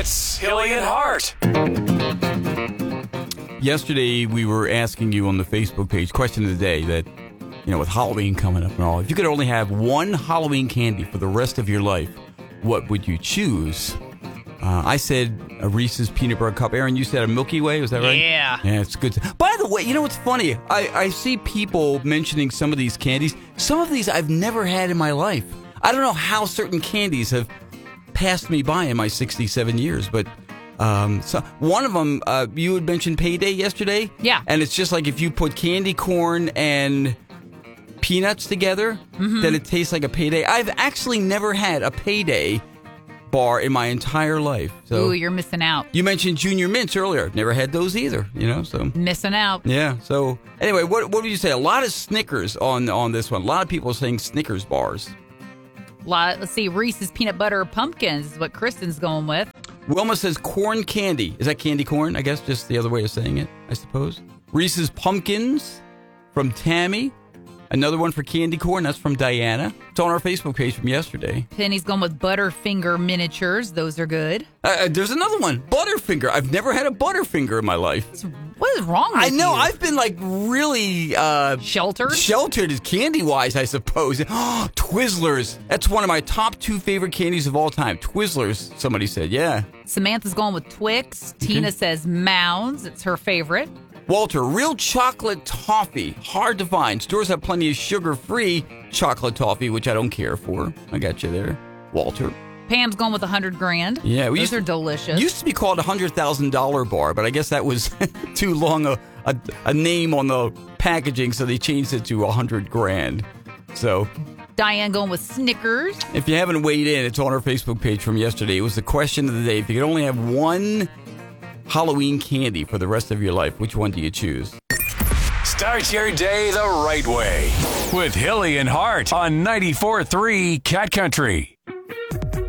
It's Hilly and Hart. Yesterday, we were asking you on the Facebook page, question of the day, that, with Halloween coming up and all, if you could only have one Halloween candy for the rest of your life, what would you choose? I said a Reese's Peanut Butter Cup. Aaron, you said a Milky Way. Was that right? Yeah. Yeah, it's good. By the way, what's funny? I see people mentioning some of these candies. Some of these I've never had in my life. I don't know how certain candies have passed me by in my 67 years, but so one of them, you had mentioned Payday yesterday. Yeah. And it's just like if you put candy corn and peanuts together, then it tastes like a Payday. I've actually never had a Payday bar in my entire life. So Ooh, you're missing out. you mentioned Junior Mints earlier. Never had those either, so. Missing out. Yeah, so anyway, what would you say? A lot of Snickers on this one. A lot of people are saying Snickers bars. Let's see, Reese's Peanut Butter Pumpkins is what Kristen's going with. Wilma says corn candy. Is that candy corn? I guess just the other way of saying it, I suppose. Reese's Pumpkins from Tammy. Another one for candy corn. That's from Diana. It's on our Facebook page from yesterday. Penny's going with Butterfinger miniatures. Those are good. There's another one. Butterfinger. I've never had a Butterfinger in my life. What is wrong with you? I know. I've been really Sheltered candy-wise, I suppose. Twizzlers. That's one of my top 2 favorite candies of all time. Twizzlers, somebody said. Yeah. Samantha's going with Twix. Tina says Mounds. It's her favorite. Walter, real chocolate toffee. Hard to find. Stores have plenty of sugar-free chocolate toffee, which I don't care for. I got you there, Walter. Pam's going with $100,000. Yeah, those are delicious. Used to be called $100,000 bar, but I guess that was too long a name on the packaging, so they changed it to $100,000. So Diane going with Snickers. if you haven't weighed in, it's on our Facebook page from yesterday. It was the question of the day. If you could only have one Halloween candy for the rest of your life, which one do you choose? Start your day the right way with Hilly and Hart on 94.3 Cat Country.